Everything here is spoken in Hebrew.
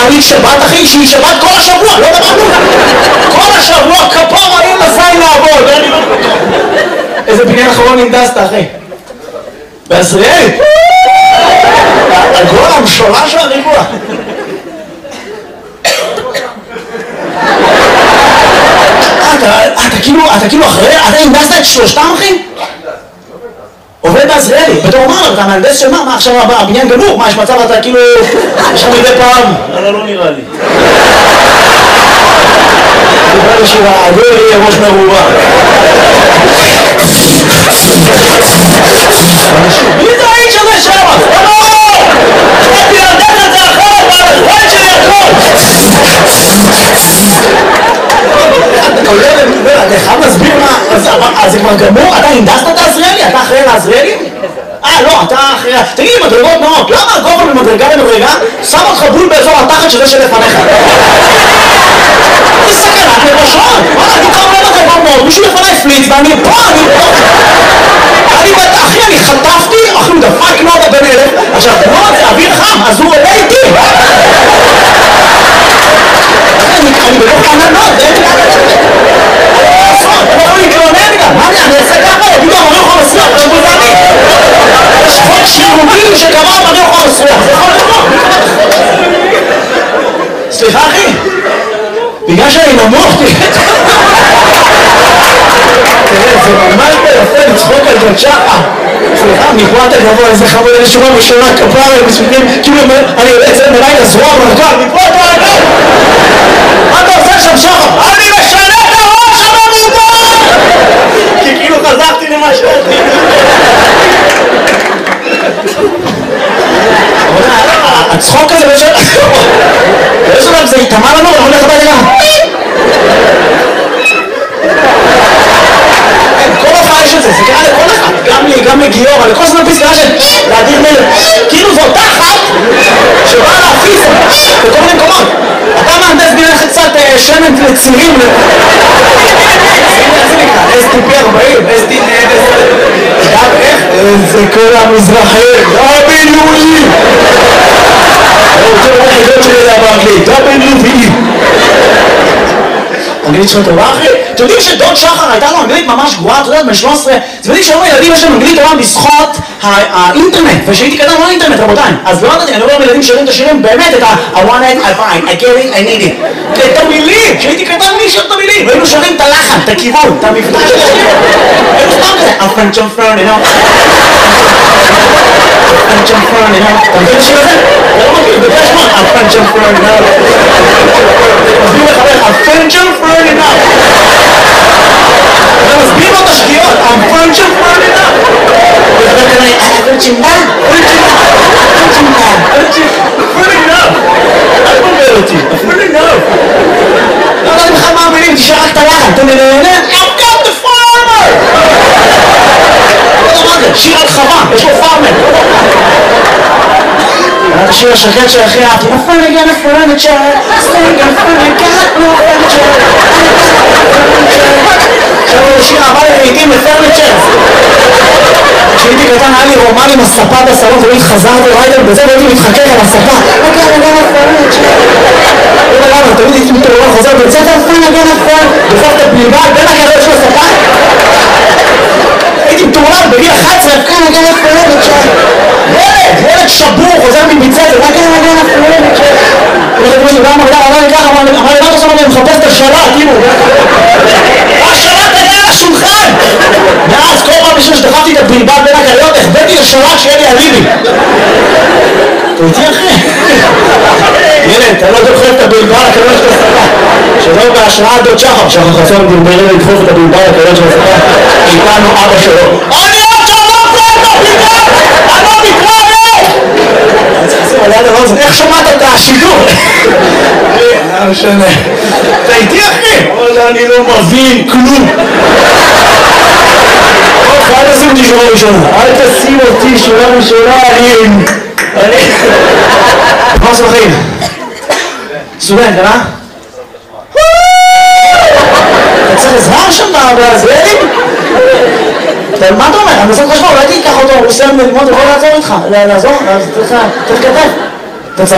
מעלית שבת אחי, שהיא שבת כל השבוע, לא דמנו. כל השבוע כפרה אין לזין לעבוד. איזה בניין אחרון ננדסת אחי? בעזריאלי? הגול המשולש והריבוע. אתה כאילו אחרי, אתה הנדסת את שלושתם אחי? עובד בעזריאלי, בתור מה? אתה מהנדס של מה? מה עכשיו הבניין גמור? מה יש מצב אתה כאילו... יש לך מדי פעם? לא נראה לי. דיבר לשירה, הגול יהיה ראש מרובה. מי זה האיש הזה שם? לא! שבאתי להנדס את זה אחרת, והזמן שלי הכל! אתה חייב להסביר מה... אז זה כבר גמור? אתה הנדסת את העזריאלי? אתה אחראי לעזריאלי? לא, אתה אחראי... תגיד לי, מדרגות נאות, למה הגובה ממדרגה למדרגה שם אותך בול באזור התחת שזה שלפניך? זה סכנת נפשות! וואלה, אני קרוב למדרגות נאות, מישהו לפני פליץ ואני פה, אחי, אני חטפתי, אחי, הוא דפק נודה בן אלף, עכשיו, נודה זה אוויר חם, אז הוא עולה איתי! אני בתוך ענן נוד, זה אין לי... אתה יכול להתלונן גם, מה אני אעשה ככה? יגידו, אני לא יכול לסלוח, זה גוזני! יש חוק שירוגים שקרה, אני לא יכול לסלוח, זה יכול לקרות! סליחה אחי? בגלל שאני נמוך, תראה, זה ממש ביפה לצחוק על ג'ון שחר. סליחה, מפרט הגבוה, איזה חמוד, איזה שורה בשורה, כפרה, מספיקים, כאילו אני יוצא מלאי לזרוע ברכב, מפרט ברכב! מה אתה עושה שם שחר? אני משנה את הראש המרובה! כי כאילו חזרתי למה שאתי. הצחוק הזה בשביל... יש עליו, זה יתאמה לנו, אנחנו הולך הביתה גם. כל הופעה יש את זה, זה קרה לכל אחד, גם לי, גם לגיור, לכל זמן פסקה של להדיר מלך. כאילו זו אותה אחת שבאה להפיס בכל מיני מקומות. אתה מהנדס בינך קצת שמן לצירים. איך זה נקרא? STP 40, STP 10. גם איך? זה כל המזרחי, WE. הוא רוצה לראות חדות שלי זה באנגלית, WE. אנגלית שלו טובה אחי? אתם יודעים שדוד שחר הייתה לו אנגלית ממש גרועה, אתה יודעת, בן 13, אתם יודעים שהיום הילדים יש להם אנגלית טובה בזכות האינטרנט, ושהייתי קטן לא אינטרנט רבותיי, אז לא יודעת, אני אומר לילדים שרים את השירים באמת את I want it, I find, I get it, I need it, את המילים, שהייתי קטן מי שר את המילים, והיינו שרים את הלחן, את הכיוון, את המבטא של השיר, היינו סתם כזה, I'm French on Fern, you know, French on Fern, you know, אתה מכיר את השיר הזה? אתה לא מכיר, בגלל שמות, I'm French on Fern, you know, מסביר לחבר, I'm French on Fern, you know, אתה מסביר לו את השגיאות, I'm French on Fern, you know, וחבר כנראה, פרצ'ינדה, אל תבלבל אותי, אפילו לא. לא יודעת בכלל מה המילים, תשאר רק את הלחן, אתה נהנה? I've got the farmer! לא יודע מה זה, שיר על חווה, יש לו פארמר. את השיר השקט של הכי אהבתי, I'm finally gonna furniture, I'm finally got no furniture. עכשיו הוא שיר אהבה לעיתים לפרניצ'ר. כשהייתי קטן היה לי רומן עם הספה בסלון, תמיד חזרתי ריידר בזה והייתי מתחכך על הספה. תמיד הייתי מתעורר חוזר בית ספר, בסוף את הבלבל בין הגדול של הספה. הייתי מתעורר בגיל 11, ילד שבור חוזר מבית ספר. אמר לי, מה אתה עושה? אני מחפש את השלט, כאילו. השלט היה על השולחן! ואז כל פעם בשביל שדחפתי את הבלבל בין הקריות, החבאתי לשלט שיהיה לי אליבי. אתה איתי אחי? ילד, אתה לא דוחף את הבלבל הקריות של הספה. שלא בהשראת דוד שחר, שחר חסון דלברים לדחוף את הבלבל הקריות של הספה. איתנו אבא שלו. אני עוד שמעת את הבלבל! אני לא מתראה! אני צריך לשים על יד הרוזן, איך שמעת את השידור? לא משנה. אתה איתי אחי? אני לא מבין כלום. אל תשים אותי שורה ראשונה. אל תשים אותי שורה ראשונה. מה עושה בחיים? סטודנט, אה? אתה צריך עזרה שם בעזריאלים? מה אתה אומר? אני עושה חשבון, אולי תיקח אותו, הוא סיים ללמוד, יכול לעזור איתך. לעזור? צריך כתב.